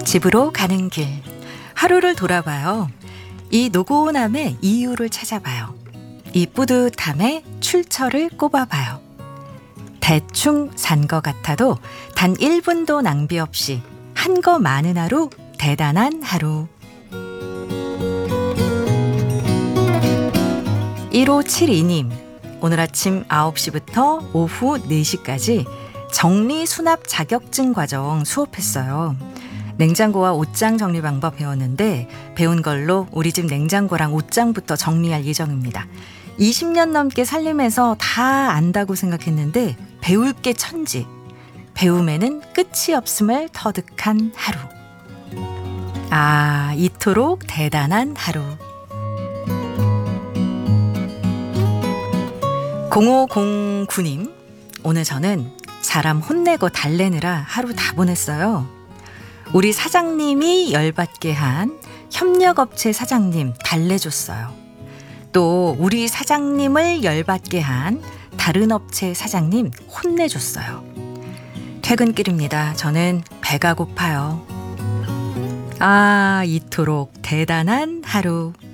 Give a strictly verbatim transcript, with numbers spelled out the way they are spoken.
집으로 가는 길. 하루를 돌아봐요. 이 노곤함의 이유를 찾아봐요. 이 뿌듯함에 출처를 꼽아봐요. 대충 산 것 같아도 단 일 분도 낭비 없이 한 거 많은 하루, 대단한 하루. 일오칠이 님, 오늘 아침 아홉 시부터 오후 네 시까지 정리수납 자격증 과정 수업했어요. 냉장고와 옷장 정리 방법 배웠는데 배운 걸로 우리 집 냉장고랑 옷장부터 정리할 예정입니다. 이십 년 넘게 살림해서 다 안다고 생각했는데 배울 게 천지. 배움에는 끝이 없음을 터득한 하루. 아, 이토록 대단한 하루. 공오공구 님, 오늘 저는 사람 혼내고 달래느라 하루 다 보냈어요. 우리 사장님이 열받게 한 협력업체 사장님 달래줬어요. 또 우리 사장님을 열받게 한 다른 업체 사장님 혼내줬어요. 퇴근길입니다. 저는 배가 고파요. 아, 이토록 대단한 하루.